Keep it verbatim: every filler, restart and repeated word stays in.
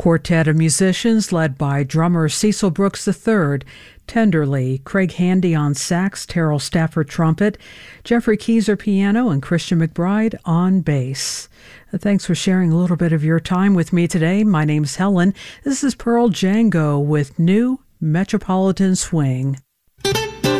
quartet of musicians led by drummer Cecil Brooks the third, tenderly, Craig Handy on sax, Terrell Stafford trumpet, Jeffrey Keyser piano, and Christian McBride on bass. Thanks for sharing a little bit of your time with me today. My name's Helen. This is Pearl Django with New Metropolitan Swing.